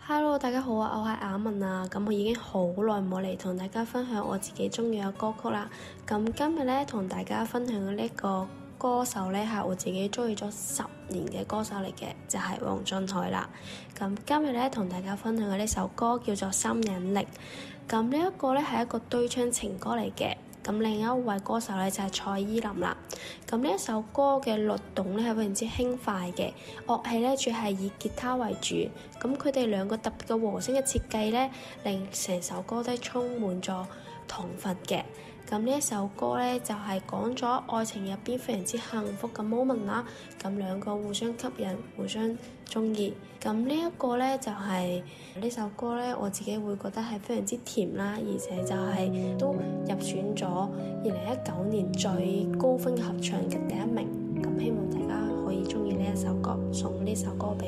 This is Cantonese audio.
Hello，大家好啊，我係阿文啊。咁我已經好耐冇嚟同大家分享我自己中意嘅歌曲啦。咁今日咧同大家分享嘅呢個歌手咧係我自己中意咗10年嘅歌手嚟嘅，就係黃俊凱啦。咁今日咧同大家分享嘅呢首歌叫做《心引力》。咁呢一個咧係一個對唱情歌嚟嘅。咁另一位歌手咧就係蔡依林啦。咁呢一首歌嘅律動咧係非常之輕快嘅，樂器咧主要係以吉他為主。咁佢哋兩個特別嘅和聲嘅設計咧，令成首歌都充滿咗糖分嘅。咁呢一首歌咧就係講咗愛情入邊非常之幸福嘅 moment 啦。咁兩個互相吸引，互相中意。咁呢一個咧就係呢首歌咧，我自己會覺得係非常之甜啦，而且就係都入選咗2019年最高分合唱嘅第1名。咁希望大家可以中意呢一首歌，送呢首歌俾